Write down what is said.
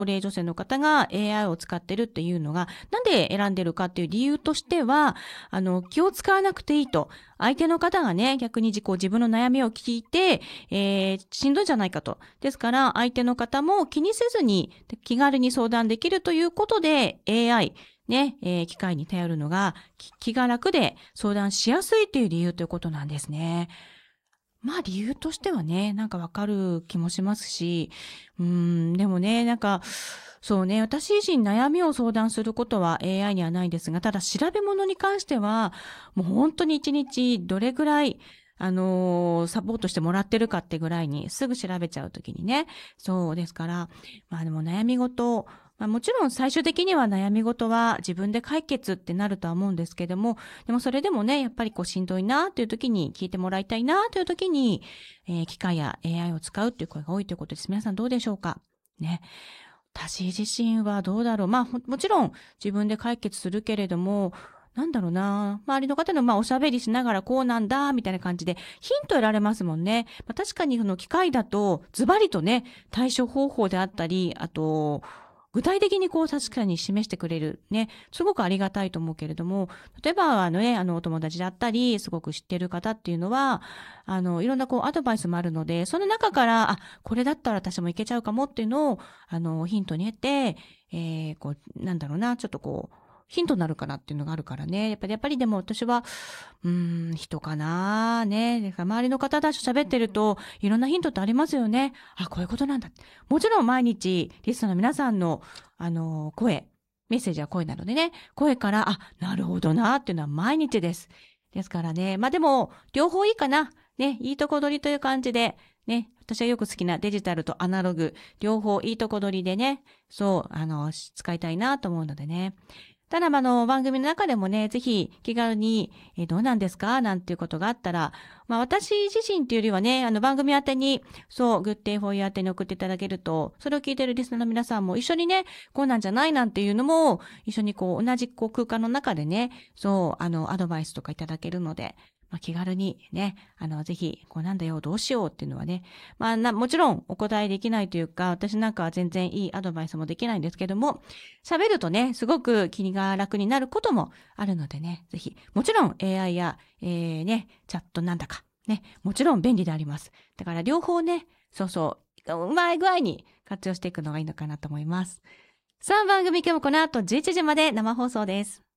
齢女性の方が AI を使ってるっていうのが、なんで選んでるかっていう理由としては、気を使わなくていいと。相手の方がね、逆に自分の悩みを聞いて、しんどいんじゃないかと。ですから、相手の方も気にせずに気軽に相談できるということで、AI、ね、機械に頼るのが気が楽で相談しやすいっていう理由ということなんですね。まあ理由としてはね、なんかわかる気もしますし、でもね、なんか、そうね、私自身悩みを相談することは AI にはないんですが、ただ調べ物に関しては、もう本当に一日どれぐらい、サポートしてもらってるかってぐらいにすぐ調べちゃうときにね。そうですから、まあでも悩み事、もちろん最終的には悩み事は自分で解決ってなるとは思うんですけども、でもそれでもね、やっぱりしんどいなという時に聞いてもらいたいなという時に、機械や AI を使うっていう声が多いということです。皆さんどうでしょうかね。私自身はどうだろう。まあもちろん自分で解決するけれども、なんだろうな。周りの方のおしゃべりしながらこうなんだ、みたいな感じでヒント得られますもんね。確かにその機械だとズバリとね、対処方法であったり、あと、具体的に確かに示してくれるね、すごくありがたいと思うけれども、例えばお友達だったり、すごく知ってる方っていうのは、いろんなアドバイスもあるので、その中から、これだったら私もいけちゃうかもっていうのを、ヒントに得て、なんだろうな、ちょっとヒントになるかなっていうのがあるからね。やっぱりでも私は、人かなね。だから周りの方たちと喋ってると、いろんなヒントってありますよね。こういうことなんだ。もちろん毎日、リストの皆さんの、声、メッセージは声なのでね、声から、なるほどなっていうのは毎日です。ですからね。でも、両方いいかな。ね、いいとこ取りという感じで、ね、私はよく好きなデジタルとアナログ、両方いいとこ取りでね、そう、使いたいなと思うのでね。ただ、番組の中でもね、ぜひ気軽に、どうなんですかなんていうことがあったら、私自身っていうよりはね、番組宛てに、そう、グッデイフォーユー宛てに送っていただけると、それを聞いてるリスナーの皆さんも一緒にね、こうなんじゃないなんていうのも、一緒に同じ空間の中でね、そう、アドバイスとかいただけるので、気軽にね、ぜひ、なんだよ、どうしようっていうのはね、もちろんお答えできないというか、私なんかは全然いいアドバイスもできないんですけども、喋るとね、すごく気が楽になることもあるのでね、ぜひ、もちろん AI や、チャットなんだか、ね、もちろん便利であります。だから両方ね、うまい具合に活用していくのがいいのかなと思います。さあ、番組今日もこの後11時まで生放送です。